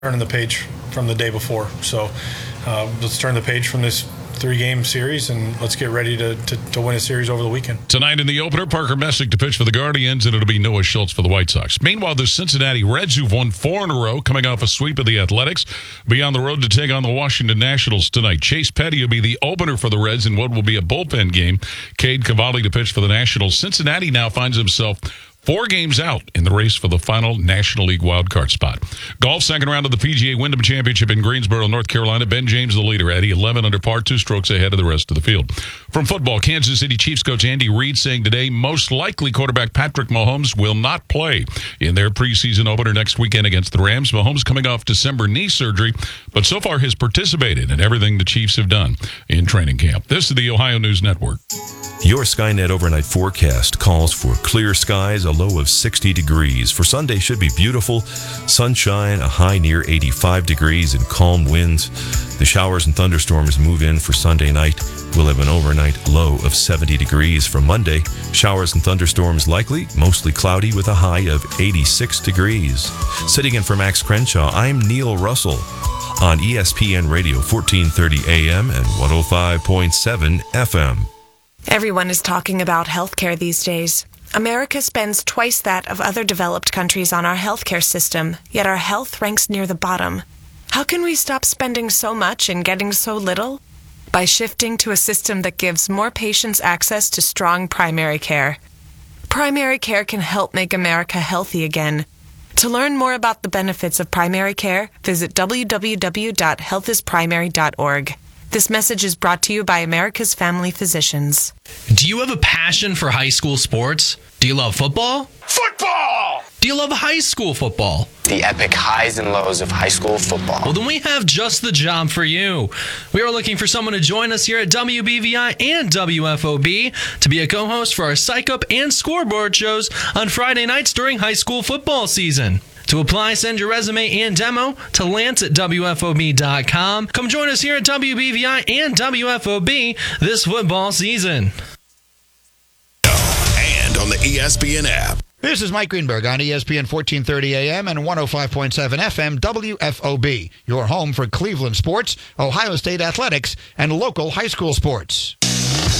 turning the page from the day before. So let's turn the page from this 3-game series, and let's get ready to win a series over the weekend. Tonight in the opener, Parker Messick to pitch for the Guardians, and it'll be Noah Schultz for the White Sox. Meanwhile, the Cincinnati Reds, who've won 4 in a row, coming off a sweep of the Athletics, be on the road to take on the Washington Nationals tonight. Chase Petty will be the opener for the Reds in what will be a bullpen game. Cade Cavalli to pitch for the Nationals. Cincinnati now finds himself 4 games out in the race for the final National League wildcard spot. Golf, second round of the PGA Wyndham Championship in Greensboro, North Carolina. Ben James, the leader, at 11 under par, 2 strokes ahead of the rest of the field. From football, Kansas City Chiefs coach Andy Reid saying today most likely quarterback Patrick Mahomes will not play in their preseason opener next weekend against the Rams. Mahomes coming off December knee surgery, but so far has participated in everything the Chiefs have done in training camp. This is the Ohio News Network. Your Skynet overnight forecast calls for clear skies, a low of 60 degrees. For Sunday, should be beautiful. Sunshine, a high near 85 degrees, and calm winds. The showers and thunderstorms move in for Sunday night. We'll have an overnight low of 70 degrees. For Monday, showers and thunderstorms likely, mostly cloudy with a high of 86 degrees. Sitting in for Max Crenshaw, I'm Neil Russell on ESPN Radio, 1430 AM and 105.7 FM. Everyone is talking about healthcare these days. America spends twice that of other developed countries on our healthcare system, yet our health ranks near the bottom. How can we stop spending so much and getting so little? By shifting to a system that gives more patients access to strong primary care. Primary care can help make America healthy again. To learn more about the benefits of primary care, visit www.healthisprimary.org. This message is brought to you by America's Family Physicians. Do you have a passion for high school sports? Do you love football? Football! Do you love high school football? The epic highs and lows of high school football. Well, then we have just the job for you. We are looking for someone to join us here at WBVI and WFOB to be a co-host for our Psych Up and Scoreboard shows on Friday nights during high school football season. To apply, send your resume and demo to lance@WFOB.com. Come join us here at WBVI and WFOB this football season. And on the ESPN app. This is Mike Greenberg on ESPN 1430 AM and 105.7 FM WFOB, your home for Cleveland sports, Ohio State athletics, and local high school sports.